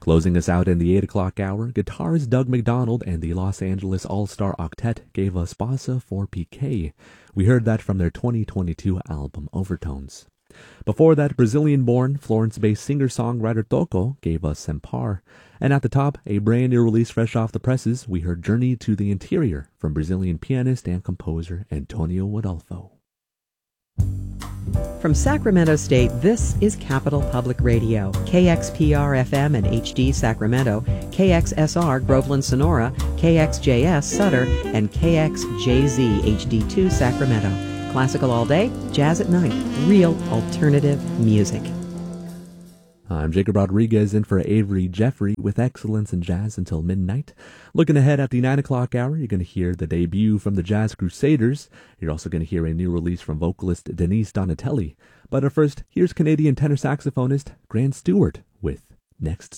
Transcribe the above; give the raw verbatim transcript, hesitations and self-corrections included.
Closing us out in the eight o'clock hour, guitarist Doug McDonald and the Los Angeles All-Star Octet gave us Bossa for P K. We heard that from their twenty twenty-two album Overtones. Before that, Brazilian-born, Florence-based singer-songwriter Toco gave us Sempar. And at the top, a brand new release fresh off the presses, we heard Journey to the Interior from Brazilian pianist and composer Antonio Rodolfo. From Sacramento State, this is Capital Public Radio, K X P R F M and H D Sacramento, K X S R Groveland Sonora, K X J S Sutter, and K X J Z H D two Sacramento. Classical all day, jazz at night, real alternative music. I'm Jacob Rodriguez in for Avery Jeffrey with Excellence in Jazz until midnight. Looking ahead at the nine o'clock hour, you're going to hear the debut from the Jazz Crusaders. You're also going to hear a new release from vocalist Denise Donatelli. But first, here's Canadian tenor saxophonist Grant Stewart with Next